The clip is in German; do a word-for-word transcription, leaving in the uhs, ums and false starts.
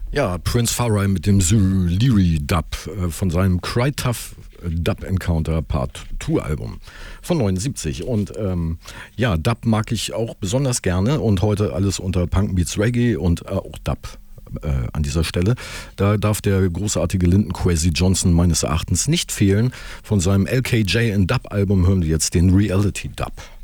Ja, Prince Farai mit dem Zuliri Dub äh, von seinem Cry Tough Dub Encounter Part zwei Album von neunundsiebzig. Und ähm, ja, Dub mag ich auch besonders gerne und heute alles unter Punk Meets Reggae und äh, auch Dub. Äh, an dieser Stelle. Da darf der großartige Linton Kwesi Johnson meines Erachtens nicht fehlen. Von seinem L K J in Dub Album hören wir jetzt den Reality Dub.